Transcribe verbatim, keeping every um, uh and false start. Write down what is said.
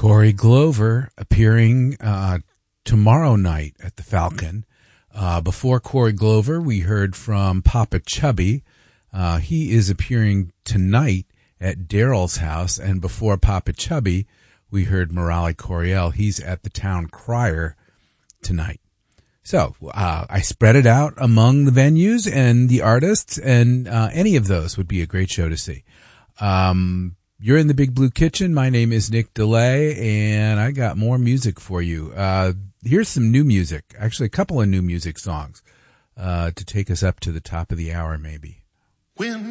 Corey Glover appearing uh, tomorrow night at the Falcon. Uh, before Corey Glover, we heard from Papa Chubby. Uh, he is appearing tonight at Daryl's house. And before Papa Chubby, we heard Morale Coriel. He's at the Town Crier tonight. So uh, I spread it out among the venues and the artists, and uh, any of those would be a great show to see. Um, you're in the Big Blue Kitchen. My name is Nick DeLay, and I got more music for you. Uh, here's some new music, actually a couple of new music songs uh, to take us up to the top of the hour maybe. When